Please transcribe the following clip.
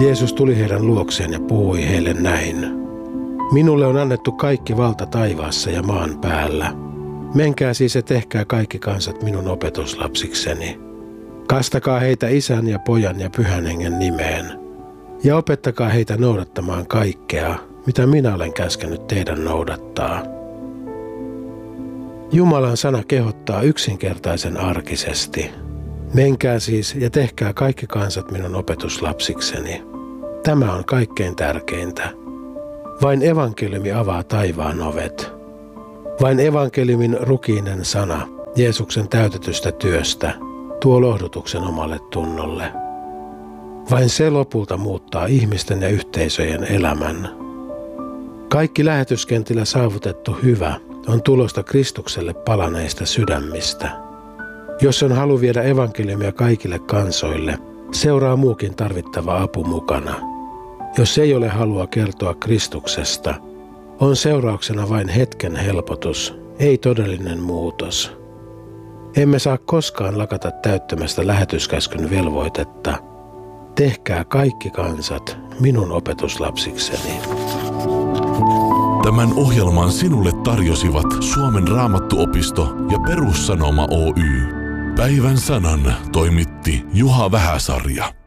Jeesus tuli heidän luokseen ja puhui heille näin. Minulle on annettu kaikki valta taivaassa ja maan päällä. Menkää siis ja tehkää kaikki kansat minun opetuslapsikseni. Kastakaa heitä Isän ja Pojan ja Pyhän Hengen nimeen. Ja opettakaa heitä noudattamaan kaikkea, mitä minä olen käskenyt teidän noudattaa. Jumalan sana kehottaa yksinkertaisen arkisesti. Menkää siis ja tehkää kaikki kansat minun opetuslapsikseni. Tämä on kaikkein tärkeintä. Vain evankeliumi avaa taivaan ovet. Vain evankeliumin rukiinen sana Jeesuksen täytetystä työstä tuo lohdutuksen omalle tunnolle. Vain se lopulta muuttaa ihmisten ja yhteisöjen elämän. Kaikki lähetyskentillä saavutettu hyvä on tulosta Kristukselle palaneista sydämistä. Jos on halu viedä evankeliumia kaikille kansoille, seuraa muukin tarvittava apu mukana. Jos ei ole halua kertoa Kristuksesta, on seurauksena vain hetken helpotus, ei todellinen muutos. Emme saa koskaan lakata täyttämästä lähetyskäskyn velvoitetta. Tehkää kaikki kansat minun opetuslapsikseni. Tämän ohjelman sinulle tarjosivat Suomen Raamattuopisto ja Perussanoma Oy. Päivän sanan toimitti Juha Vähäsarja.